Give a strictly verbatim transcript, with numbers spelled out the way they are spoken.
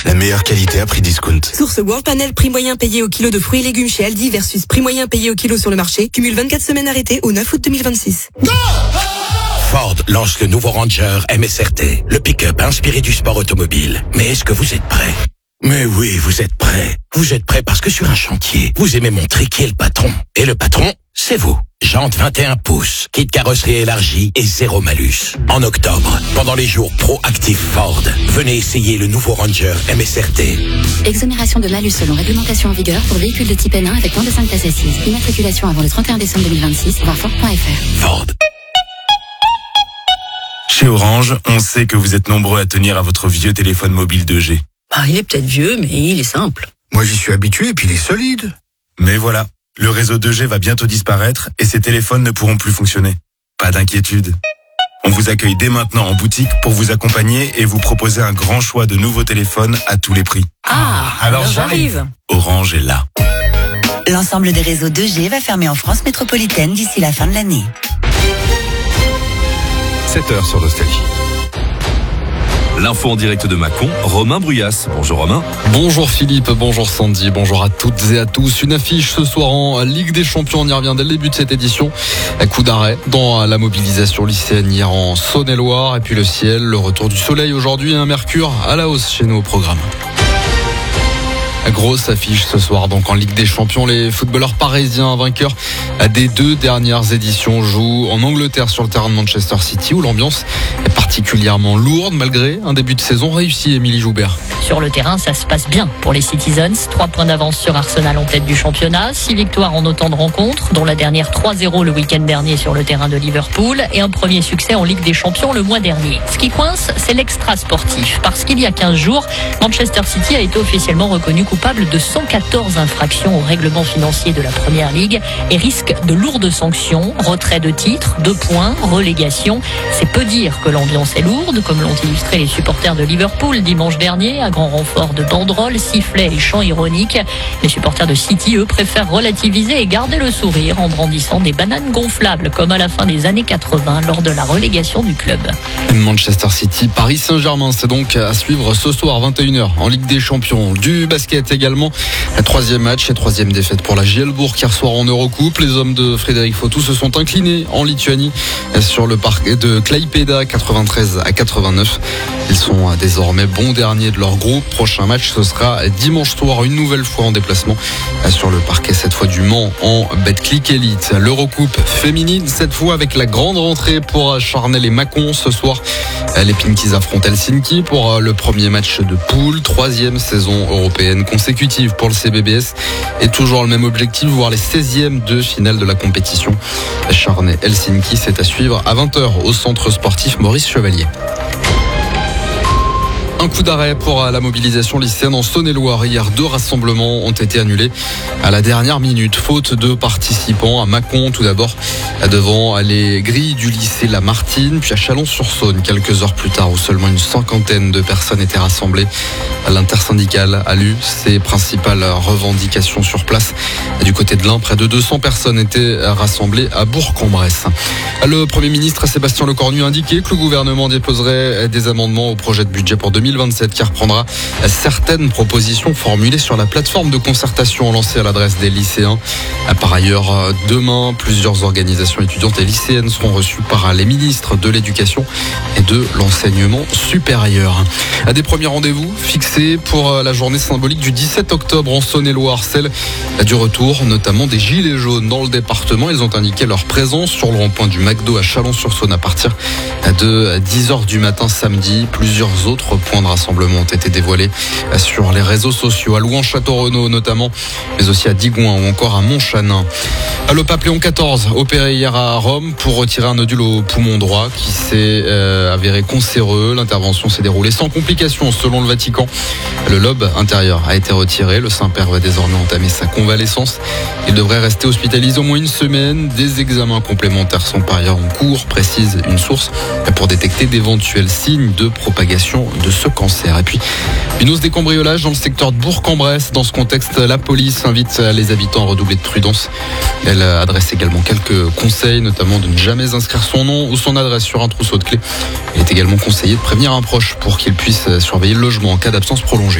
la meilleure qualité à prix discount. Source World Panel, prix moyen payé au kilo de fruits et légumes chez Aldi versus prix moyen payé au kilo sur le marché. Cumule vingt-quatre semaines arrêtées au neuf août deux mille vingt-six. Ford lance le nouveau Ranger M S R T, le pick-up inspiré du sport automobile. Mais est-ce que vous êtes prêts? Mais oui, vous êtes prêts. Vous êtes prêts parce que sur un chantier, vous aimez montrer qui est le patron. Et le patron, c'est vous. Jantes vingt et un pouces, kit carrosserie élargie et zéro malus. En octobre, pendant les jours Pro-Active Ford, venez essayer le nouveau Ranger M S R T. Exonération de malus selon réglementation en vigueur pour véhicules de type N un avec moins de cinq places assises. Immatriculation avant le trente et un décembre deux mille vingt-six, voir Ford point F R. Ford. Chez Orange, on sait que vous êtes nombreux à tenir à votre vieux téléphone mobile deux G. Ah, il est peut-être vieux, mais il est simple. Moi, j'y suis habitué et puis il est solide. Mais voilà, le réseau deux G va bientôt disparaître et ces téléphones ne pourront plus fonctionner. Pas d'inquiétude. On vous accueille dès maintenant en boutique pour vous accompagner et vous proposer un grand choix de nouveaux téléphones à tous les prix. Ah, alors j'arrive. Orange est là. L'ensemble des réseaux deux G va fermer en France métropolitaine d'ici la fin de l'année. sept heures sur Nostalgie. L'info en direct de Mâcon, Romain Bruyas. Bonjour Romain. Bonjour Philippe, bonjour Sandy, bonjour à toutes et à tous. Une affiche ce soir en Ligue des Champions, on y revient dès le début de cette édition. Un coup d'arrêt dans la mobilisation lycéenne hier en Saône-et-Loire. Et puis le ciel, le retour du soleil aujourd'hui, un mercure à la hausse chez nous au programme. Grosse affiche ce soir donc en Ligue des Champions. Les footballeurs parisiens vainqueurs des deux dernières éditions jouent en Angleterre sur le terrain de Manchester City où l'ambiance est particulièrement lourde malgré un début de saison réussi. Émilie Joubert. Sur le terrain, ça se passe bien pour les Citizens. Trois points d'avance sur Arsenal en tête du championnat. Six victoires en autant de rencontres, dont la dernière trois zéro le week-end dernier sur le terrain de Liverpool et un premier succès en Ligue des Champions le mois dernier. Ce qui coince, c'est l'extra sportif. Parce qu'il y a quinze jours, Manchester City a été officiellement reconnu coupable de cent quatorze infractions au règlement financier de la Première Ligue et risque de lourdes sanctions, retrait de titres, deux points, relégation. C'est peu dire que l'ambiance est lourde, comme l'ont illustré les supporters de Liverpool dimanche dernier, à grand renfort de banderoles, sifflets et chants ironiques. Les supporters de City, eux, préfèrent relativiser et garder le sourire en brandissant des bananes gonflables, comme à la fin des années quatre-vingts lors de la relégation du club. Manchester City, Paris Saint-Germain, c'est donc à suivre ce soir vingt et une heures en Ligue des Champions. Du basket également. Un troisième match et troisième défaite pour la Gielbourg hier soir en Eurocoupe. Les hommes de Frédéric Fautou se sont inclinés en Lituanie sur le parquet de Klaipėda quatre-vingt-treize à quatre-vingt-neuf. Ils sont désormais bons derniers de leur groupe. Prochain match, ce sera dimanche soir, une nouvelle fois en déplacement sur le parquet, cette fois du Mans en Betclic Elite. L'Eurocoupe féminine, cette fois avec la grande rentrée pour Charnel et Mâcon. Ce soir, les Pinkies affrontent Helsinki pour le premier match de poule. Troisième saison européenne consécutive pour le C B B S et toujours le même objectif, voir les seizièmes de finale de la compétition. Charnay-Helsinki, c'est à suivre à vingt heures au centre sportif Maurice Chevalier. Un coup d'arrêt pour la mobilisation lycéenne en Saône-et-Loire. Hier, deux rassemblements ont été annulés à la dernière minute, faute de participants à Mâcon, tout d'abord devant les grilles du lycée Lamartine, puis à Chalon-sur-Saône, quelques heures plus tard, où seulement une cinquantaine de personnes étaient rassemblées. L'intersyndicale a lu ses principales revendications sur place. Du côté de l'Ain, près de deux cents personnes étaient rassemblées à Bourg-en-Bresse. Le Premier ministre Sébastien Lecornu a indiqué que le gouvernement déposerait des amendements au projet de budget pour deux mille vingt-sept qui reprendra certaines propositions formulées sur la plateforme de concertation lancée à l'adresse des lycéens. Par ailleurs, demain, plusieurs organisations étudiantes et lycéennes seront reçues par les ministres de l'Éducation et de l'Enseignement supérieur. À des premiers rendez-vous fixés pour la journée symbolique du dix-sept octobre en Saône-et-Loire, celle du retour notamment des Gilets jaunes dans le département. Ils ont indiqué leur présence sur le rond-point du McDo à Chalon-sur-Saône à partir de dix heures du matin samedi. Plusieurs autres points de rassemblement ont été dévoilés sur les réseaux sociaux, à Louan-Château-Renaud notamment, mais aussi à Digoin ou encore à Montchanin. Le pape Léon quatorze, opéré hier à Rome pour retirer un nodule au poumon droit qui s'est euh, avéré cancéreux. L'intervention s'est déroulée sans complications selon le Vatican. Le lobe intérieur a été retiré. Le Saint-Père va désormais entamer sa convalescence. Il devrait rester hospitalisé au moins une semaine. Des examens complémentaires sont par ailleurs en cours, précise une source, pour détecter d'éventuels signes de propagation de ce cancer. Et puis, une hausse des cambriolages dans le secteur de Bourg-en-Bresse. Dans ce contexte, la police invite les habitants à redoubler de prudence. Elle adresse également quelques conseils, notamment de ne jamais inscrire son nom ou son adresse sur un trousseau de clés. Il est également conseillé de prévenir un proche pour qu'il puisse surveiller le logement en cas d'absence prolongée.